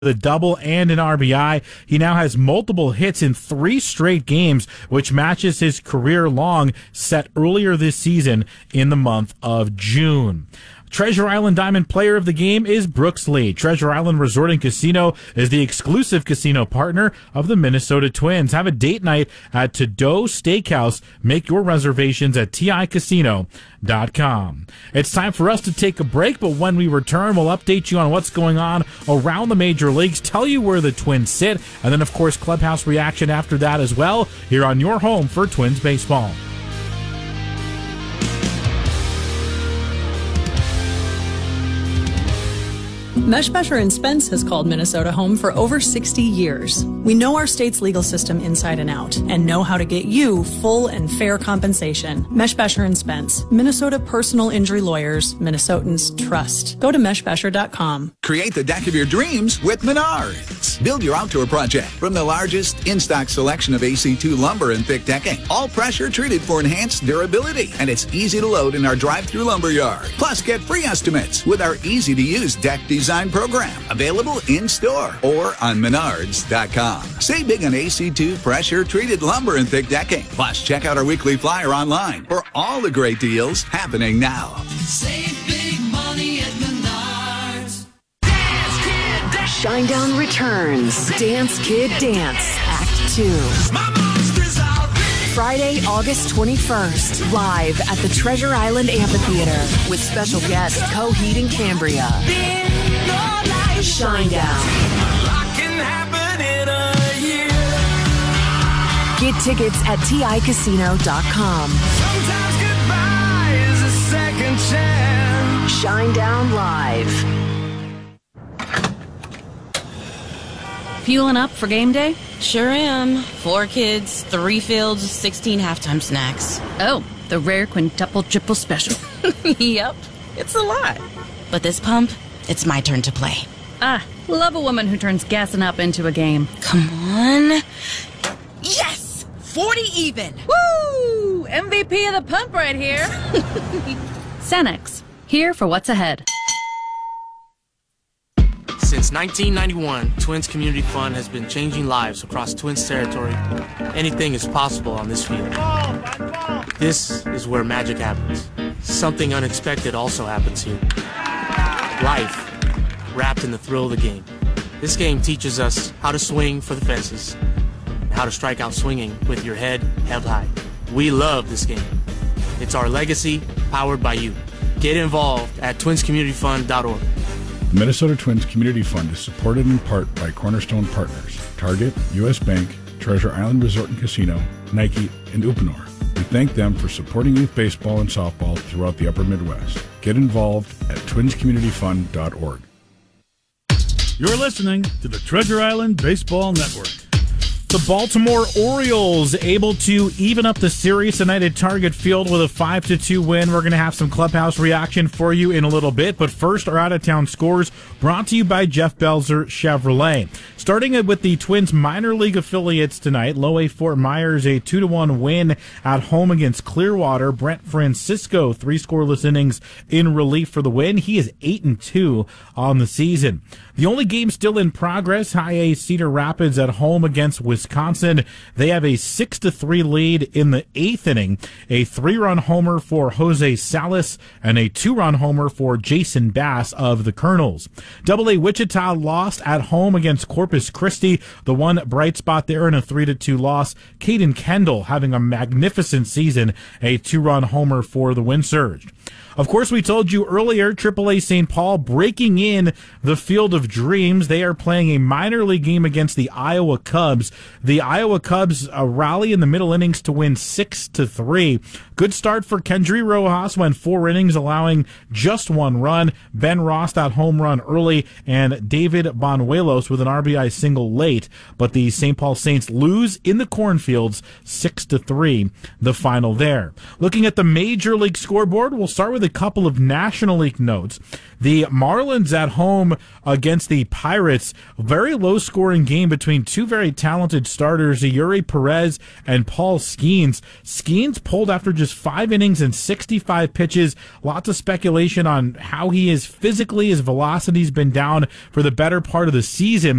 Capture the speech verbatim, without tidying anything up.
a double and an R B I. He now has multiple hits in three straight games, which matches his career long set earlier this season in the month of June. Treasure Island Diamond Player of the Game is Brooks Lee. Treasure Island Resort and Casino is the exclusive casino partner of the Minnesota Twins. Have a date night at To-Do Steakhouse. Make your reservations at T I casino dot com. It's time for us to take a break, but when we return, we'll update you on what's going on around the major leagues, tell you where the Twins sit, and then, of course, Clubhouse reaction after that as well, here on your home for Twins baseball. Meshbesher and Spence has called Minnesota home for over sixty years. We know our state's legal system inside and out and know how to get you full and fair compensation. Meshbesher and Spence, Minnesota personal injury lawyers, Minnesotans trust. Go to meshbesher dot com. Create the deck of your dreams with Menards. Build your outdoor project from the largest in-stock selection of A C two lumber and thick decking. All pressure treated for enhanced durability, and it's easy to load in our drive-through lumber yard. Plus, get free estimates with our easy-to-use deck design program. Available in-store or on menards dot com. Save big on A C two pressure-treated lumber and thick decking. Plus, check out our weekly flyer online for all the great deals happening now. Save big money at Menards. Dance Kid Dance. Shinedown returns. Dance Kid Dance, Act two. My monsters are big. Friday, August twenty-first, live at the Treasure Island Amphitheater with special guest Coheed and Cambria. Shinedown. Get tickets at T I casino dot com. Sometimes goodbye is a second chance. Shinedown Live. Fueling up for game day? Sure am. Four kids, three fields, sixteen halftime snacks. Oh, the rare quintuple triple special. Yep, it's a lot. But this pump, it's my turn to play. Ah, love a woman who turns gassing up into a game. Come on. Yes! forty even. Woo! M V P of the pump right here. Cenex, here for what's ahead. Since nineteen ninety-one, Twins Community Fund has been changing lives across Twins territory. Anything is possible on this field. This is where magic happens. Something unexpected also happens here. Life, wrapped in the thrill of the game. This game teaches us how to swing for the fences and how to strike out swinging with your head held high. We love this game. It's our legacy, powered by you. Get involved at twins community fund dot org. The Minnesota Twins Community Fund is supported in part by Cornerstone Partners, Target, U S Bank, Treasure Island Resort and Casino, Nike, and Uponor. We thank them for supporting youth baseball and softball throughout the upper Midwest. Get involved at twins community fund dot org. You're listening to the Treasure Island Baseball Network. The Baltimore Orioles able to even up the series tonight at Target Field with a five to two win. We're going to have some clubhouse reaction for you in a little bit, but first our out-of-town scores brought to you by Jeff Belzer Chevrolet. Starting with the Twins minor league affiliates tonight, Low A Fort Myers a two to one win at home against Clearwater. Brent Francisco, three scoreless innings in relief for the win. He is eight and two on the season. The only game still in progress, High A Cedar Rapids at home against Wisconsin. They have a six to three lead in the eighth inning. A three-run homer for Jose Salas and a two-run homer for Jason Bass of the Colonels. Double A Wichita lost at home against Corpus Christi. The one bright spot there in a three to two loss. Caden Kendall having a magnificent season, a two-run homer for the Wind Surge. Of course, we told you earlier, Triple A Saint Paul breaking in the Field of Dreams. They are playing a minor league game against the Iowa Cubs. The Iowa Cubs uh, rally in the middle innings to win six to three. Good start for Kendry Rojas, went four innings, allowing just one run. Ben Ross that home run early, and David Banuelos with an R B I single late. But the Saint Paul Saints lose in the cornfields six to three, the final there. Looking at the Major League scoreboard, we'll start with a couple of National League notes. The Marlins at home against against the Pirates. Very low-scoring game between two very talented starters, Yuri Perez and Paul Skeens. Skeens pulled after just five innings and sixty-five pitches. Lots of speculation on how he is physically. His velocity's been down for the better part of the season.